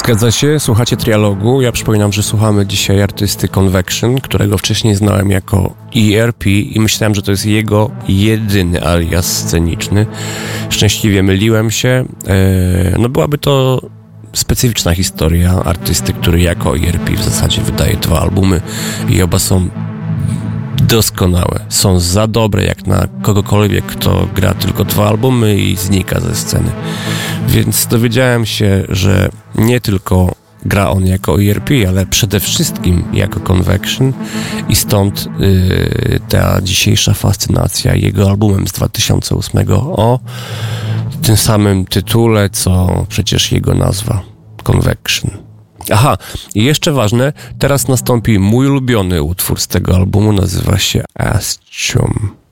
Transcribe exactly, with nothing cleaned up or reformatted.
Zgadza się, słuchacie Trialogu. Ja przypominam, że słuchamy dzisiaj artysty Convection, którego wcześniej znałem jako E R P i myślałem, że to jest jego jedyny alias sceniczny. Szczęśliwie myliłem się. No byłaby to specyficzna historia artysty, który jako E R P w zasadzie wydaje dwa albumy i oba są doskonałe. Są za dobre jak na kogokolwiek, kto gra tylko dwa albumy i znika ze sceny. Więc dowiedziałem się, że nie tylko gra on jako E R P, ale przede wszystkim jako Convection i stąd yy, ta dzisiejsza fascynacja jego albumem z dwa tysiące ósmego o tym samym tytule, co przecież jego nazwa Convection. Aha, i jeszcze ważne, teraz nastąpi mój ulubiony utwór z tego albumu, nazywa się Astrum.